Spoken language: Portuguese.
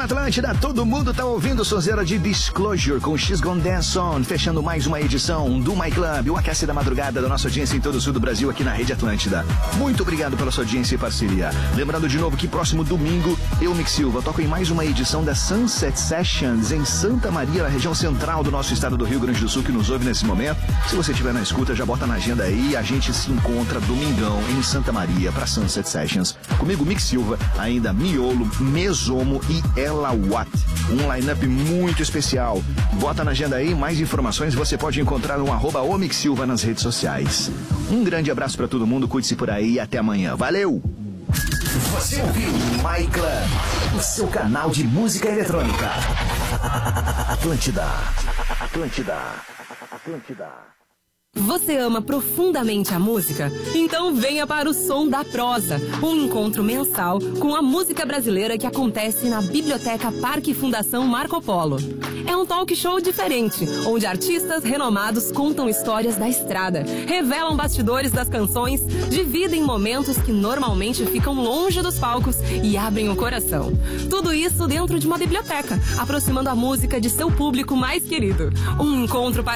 na Atlântida, todo mundo tá ouvindo sonzeira de Disclosure com She's Gonna Dance On, fechando mais uma edição do My Club, o aquece da madrugada da nossa audiência em todo o sul do Brasil aqui na Rede Atlântida. Muito obrigado pela sua audiência e parceria. Lembrando de novo que próximo domingo, eu, Mick Silva, toco em mais uma edição da Sunset Sessions em Santa Maria, na região central do nosso estado do Rio Grande do Sul, que nos ouve nesse momento. Se você estiver na escuta, já bota na agenda aí, a gente se encontra domingão em Santa Maria para Sunset Sessions. Comigo, Mick Silva, ainda Miolo, Mesomo e Ella Watt. Um line-up muito especial. Bota na agenda aí, mais informações você pode encontrar no @Mick Silva nas redes sociais. Um grande abraço para todo mundo, cuide-se por aí e até amanhã. Valeu! Você ouviu My Club, o seu canal de música eletrônica. Atlântida. Atlântida. Atlântida. Você ama profundamente a música? Então venha para o Som da Prosa, um encontro mensal com a música brasileira que acontece na Biblioteca Parque Fundação Marco Polo. É um talk show diferente, onde artistas renomados contam histórias da estrada, revelam bastidores das canções, dividem momentos que normalmente ficam longe dos palcos e abrem o coração. Tudo isso dentro de uma biblioteca, aproximando a música de seu público mais querido. Um encontro para